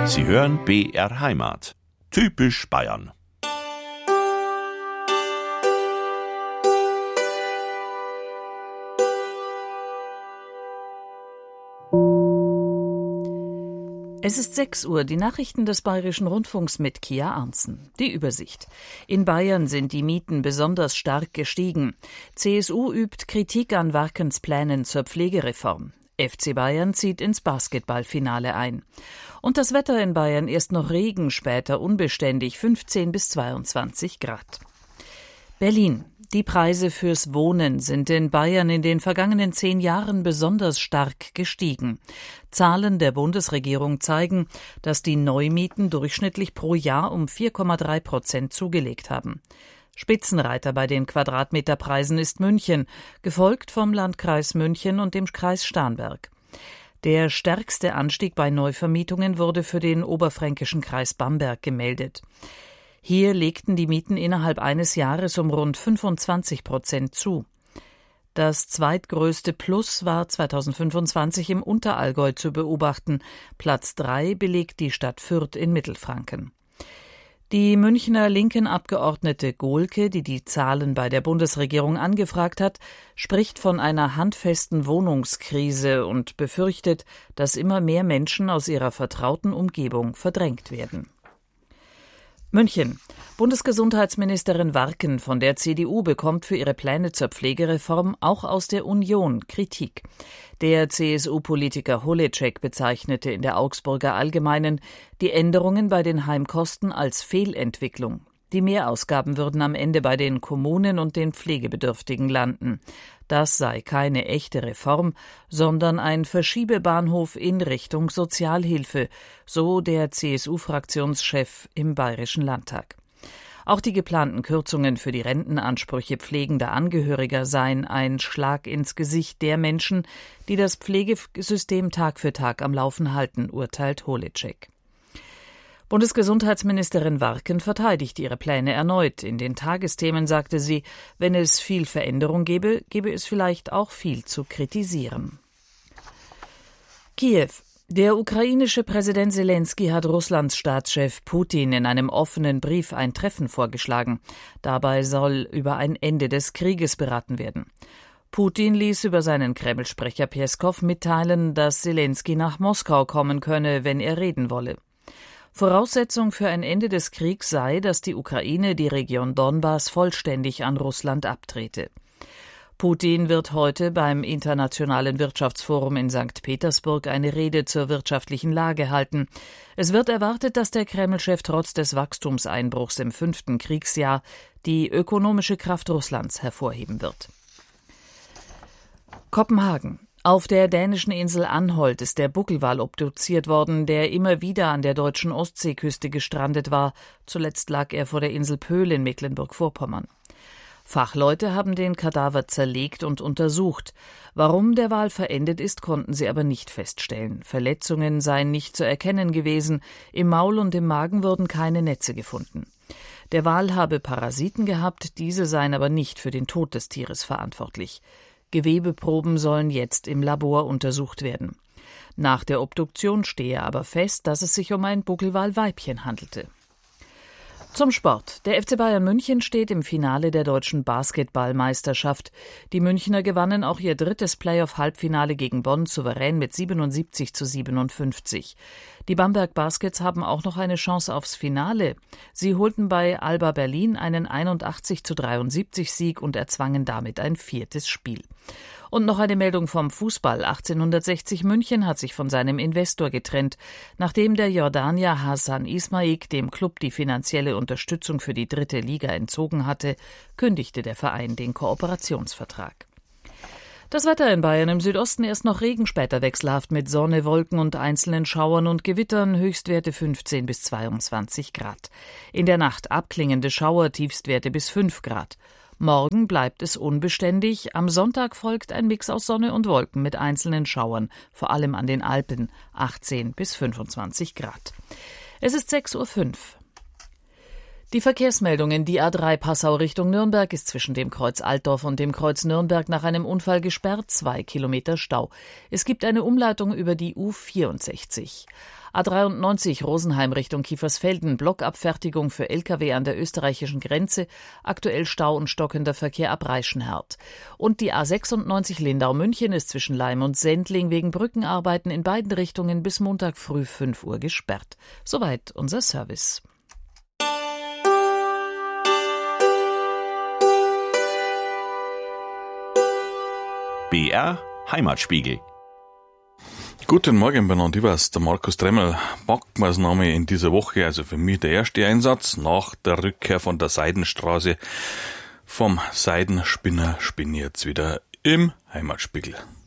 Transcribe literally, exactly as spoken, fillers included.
Sie hören B R Heimat. Typisch Bayern. Es ist sechs Uhr, die Nachrichten des Bayerischen Rundfunks mit Kia Arntzen. Die Übersicht. In Bayern sind die Mieten besonders stark gestiegen. C S U übt Kritik an Warkens Plänen zur Pflegereform. F C Bayern zieht ins Basketballfinale ein. Und das Wetter in Bayern, erst noch Regen, später unbeständig, fünfzehn bis zweiundzwanzig Grad. Berlin. Die Preise fürs Wohnen sind in Bayern in den vergangenen zehn Jahren besonders stark gestiegen. Zahlen der Bundesregierung zeigen, dass die Neumieten durchschnittlich pro Jahr um vier Komma drei Prozent zugelegt haben. Spitzenreiter bei den Quadratmeterpreisen ist München, gefolgt vom Landkreis München und dem Kreis Starnberg. Der stärkste Anstieg bei Neuvermietungen wurde für den oberfränkischen Kreis Bamberg gemeldet. Hier legten die Mieten innerhalb eines Jahres um rund fünfundzwanzig Prozent zu. Das zweitgrößte Plus war zweitausendfünfundzwanzig im Unterallgäu zu beobachten. Platz drei belegt die Stadt Fürth in Mittelfranken. Die Münchner linken Abgeordnete Gohlke, die die Zahlen bei der Bundesregierung angefragt hat, spricht von einer handfesten Wohnungskrise und befürchtet, dass immer mehr Menschen aus ihrer vertrauten Umgebung verdrängt werden. München. Bundesgesundheitsministerin Warken von der C D U bekommt für ihre Pläne zur Pflegereform auch aus der Union Kritik. Der C S U-Politiker Holecek bezeichnete in der Augsburger Allgemeinen die Änderungen bei den Heimkosten als Fehlentwicklung. Die Mehrausgaben würden am Ende bei den Kommunen und den Pflegebedürftigen landen. Das sei keine echte Reform, sondern ein Verschiebebahnhof in Richtung Sozialhilfe, so der C S U-Fraktionschef im Bayerischen Landtag. Auch die geplanten Kürzungen für die Rentenansprüche pflegender Angehöriger seien ein Schlag ins Gesicht der Menschen, die das Pflegesystem Tag für Tag am Laufen halten, urteilt Holecek. Bundesgesundheitsministerin Warken verteidigt ihre Pläne erneut. In den Tagesthemen sagte sie, wenn es viel Veränderung gebe, gebe es vielleicht auch viel zu kritisieren. Kiew. Der ukrainische Präsident Selenskyj hat Russlands Staatschef Putin in einem offenen Brief ein Treffen vorgeschlagen. Dabei soll über ein Ende des Krieges beraten werden. Putin ließ über seinen Kreml-Sprecher Peskow mitteilen, dass Selenskyj nach Moskau kommen könne, wenn er reden wolle. Voraussetzung für ein Ende des Kriegs sei, dass die Ukraine die Region Donbass vollständig an Russland abtrete. Putin wird heute beim Internationalen Wirtschaftsforum in Sankt Petersburg eine Rede zur wirtschaftlichen Lage halten. Es wird erwartet, dass der Kreml-Chef trotz des Wachstumseinbruchs im fünften Kriegsjahr die ökonomische Kraft Russlands hervorheben wird. Kopenhagen. Auf der dänischen Insel Anholt ist der Buckelwal obduziert worden, der immer wieder an der deutschen Ostseeküste gestrandet war. Zuletzt lag er vor der Insel Pöhl in Mecklenburg-Vorpommern. Fachleute haben den Kadaver zerlegt und untersucht. Warum der Wal verendet ist, konnten sie aber nicht feststellen. Verletzungen seien nicht zu erkennen gewesen. Im Maul und im Magen wurden keine Netze gefunden. Der Wal habe Parasiten gehabt, diese seien aber nicht für den Tod des Tieres verantwortlich. Gewebeproben sollen jetzt im Labor untersucht werden. Nach der Obduktion stehe aber fest, dass es sich um ein Buckelwal-Weibchen handelte. Zum Sport. Der F C Bayern München steht im Finale der deutschen Basketballmeisterschaft. Die Münchner gewannen auch ihr drittes Playoff-Halbfinale gegen Bonn souverän mit siebenundsiebzig zu siebenundfünfzig. Die Bamberg Baskets haben auch noch eine Chance aufs Finale. Sie holten bei Alba Berlin einen einundachtzig zu dreiundsiebzig Sieg und erzwangen damit ein viertes Spiel. Und noch eine Meldung vom Fußball. achtzehnhundertsechzig München hat sich von seinem Investor getrennt. Nachdem der Jordanier Hassan Ismaik dem Klub die finanzielle Unterstützung für die dritte Liga entzogen hatte, kündigte der Verein den Kooperationsvertrag. Das Wetter in Bayern: im Südosten erst noch Regen, später wechselhaft mit Sonne, Wolken und einzelnen Schauern und Gewittern, Höchstwerte fünfzehn bis zweiundzwanzig Grad. In der Nacht abklingende Schauer, Tiefstwerte bis fünf Grad. Morgen bleibt es unbeständig, am Sonntag folgt ein Mix aus Sonne und Wolken mit einzelnen Schauern, vor allem an den Alpen, achtzehn bis fünfundzwanzig Grad. Es ist sechs Uhr fünf. Die Verkehrsmeldungen: Die A drei Passau Richtung Nürnberg ist zwischen dem Kreuz Altdorf und dem Kreuz Nürnberg nach einem Unfall gesperrt, zwei Kilometer Stau. Es gibt eine Umleitung über die U vierundsechzig. A dreiundneunzig Rosenheim Richtung Kiefersfelden, Blockabfertigung für L K W an der österreichischen Grenze, aktuell Stau und stockender Verkehr ab Reichenherd. Und die A sechsundneunzig Lindau-München ist zwischen Laim und Sendling wegen Brückenarbeiten in beiden Richtungen bis Montag früh fünf Uhr gesperrt. Soweit unser Service. B R Heimatspiegel. Guten Morgen, Bernhard Ivers, der Markus Dremmel. Backmaßnahme in dieser Woche, also für mich der erste Einsatz nach der Rückkehr von der Seidenstraße vom Seidenspinner Spinni jetzt wieder im Heimatspiegel.